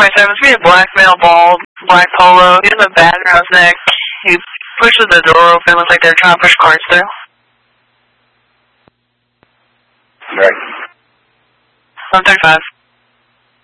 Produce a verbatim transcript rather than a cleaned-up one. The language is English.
twenty-seven, it's me, a black male, bald, black polo. He has a bag around his neck. He pushes the door open, looks like they're trying to push cars through. Right. one thirty-five.